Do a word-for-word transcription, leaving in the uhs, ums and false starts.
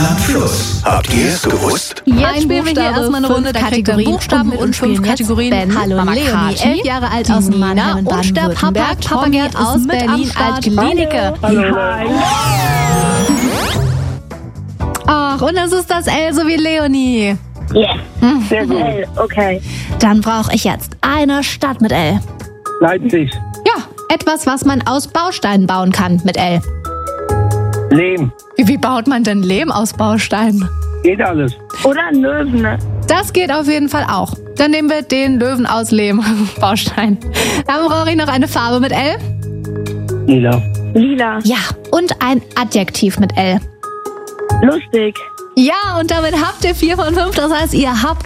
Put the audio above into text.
Land Fluss. Habt ihr es gewusst? Jetzt Ein spielen wir hier Buchstabe, erstmal eine fünf Runde, da kriegt ihr Kategorien Buchstaben und und wir fünf spielen jetzt Kategorien. Ben, Hallo Mama Leonie, Kati, elf Jahre alt die aus Nina Nina in und der Papa, Baden-Württemberg, Papa Tommy Gerd ist aus mit am Berlin, Start. Alt-Glienicke. Hi. Ach, und das ist das L so wie Leonie. Yes. Sehr gut. L, okay. Dann brauche ich jetzt eine Stadt mit L. Leipzig. Ja, etwas, was man aus Bausteinen bauen kann mit L. Lehm. Wie, wie baut man denn Lehm aus Bausteinen? Geht alles. Oder ein Löwen. Ne? Das geht auf jeden Fall auch. Dann nehmen wir den Löwen aus Lehm, Baustein. Dann brauche ich noch eine Farbe mit L. Lila. Lila. Ja, und ein Adjektiv mit L. Lustig. Ja, und damit habt ihr vier von fünf. Das heißt, ihr habt